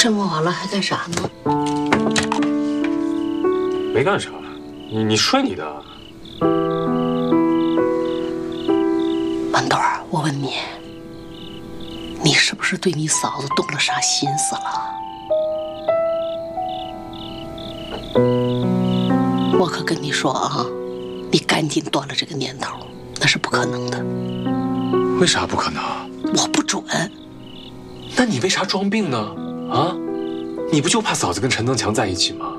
这么晚了还干啥呢？ 没干啥，你睡你的。 豌豆儿，我问你，你是不是对你嫂子动了啥心思了？我可跟你说啊，你赶紧断了这个念头，那是不可能的。 为啥不可能？ 我不准。 那你为啥装病呢？啊，你不就怕嫂子跟陈增强在一起吗？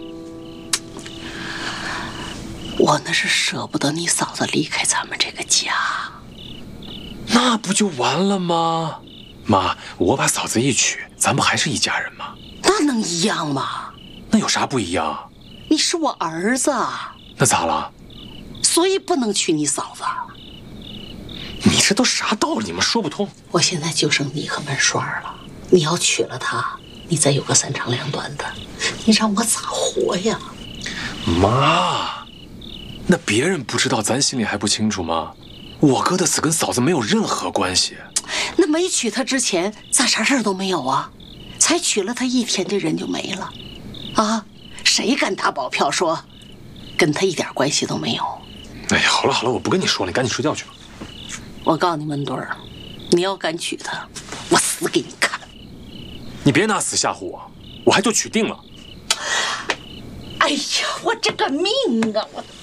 我那是舍不得你嫂子离开咱们这个家。 那不就完了吗？妈，我把嫂子一娶，咱不还是一家人吗？ 那能一样吗？ 那有啥不一样？ 你是我儿子， 那咋了？ 所以不能娶你嫂子。 你这都啥道理吗？说不通。 我现在就剩你和文栓了，你要娶了她，你再有个三长两短的，你让我咋活呀？ 妈，那别人不知道，咱心里还不清楚吗？我哥的死跟嫂子没有任何关系。 那没娶她之前，咋啥事儿都没有啊？才娶了她一天，这人就没了，啊？谁敢打保票说跟她一点关系都没有？ 哎呀，好了好了，我不跟你说了，你赶紧睡觉去吧。 我告诉你们墩儿，你要敢娶她，我死给你看！ 你别拿死吓唬我，我还就娶定了。 哎呀，我这个命啊！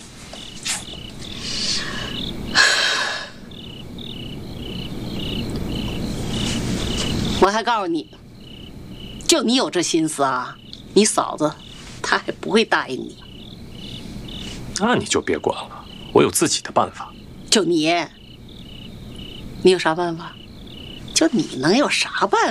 我还告诉你，就你有这心思啊，你嫂子她还不会答应你。 那你就别管了，我有自己的办法。 就你有啥办法？就你能有啥办